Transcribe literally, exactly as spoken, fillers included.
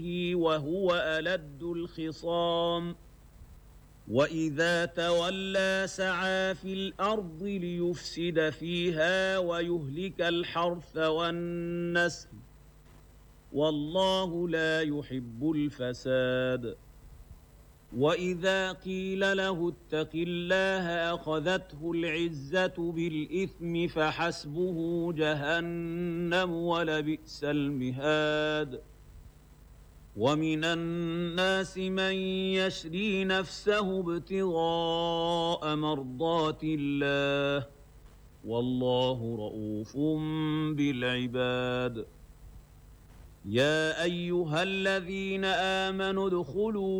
وهو ألد الخصام وإذا تولى سعى في الأرض ليفسد فيها ويهلك الحرث والنسل والله لا يحب الفساد وإذا قيل له اتق الله أخذته العزة بالإثم فحسبه جهنم ولبئس المهاد ومن الناس من يشري نفسه ابتغاء مرضات الله والله رؤوف بالعباد يا أيها الذين آمنوا ادخلوا